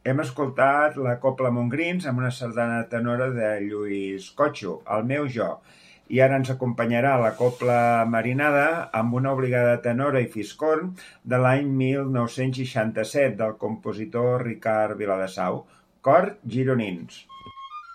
Hem escoltat la Cobla Montgrins amb una sardana tenora de Lluís Cotxo, El meu jo. I ara ens acompanyarà la Cobla Marinada amb una obligada tenora i fiscorn de l'any 1967 del compositor Ricard Viladesau, Cor Gironins.